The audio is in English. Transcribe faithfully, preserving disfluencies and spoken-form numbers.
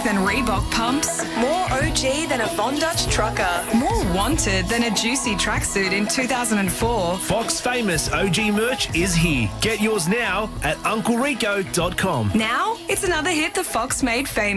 than Reebok pumps. More O G than a Von Dutch trucker. More wanted than a juicy tracksuit in two thousand four. Fox Famous O G merch is here. Get yours now at uncle rico dot com. Now, it's another hit the Fox made famous.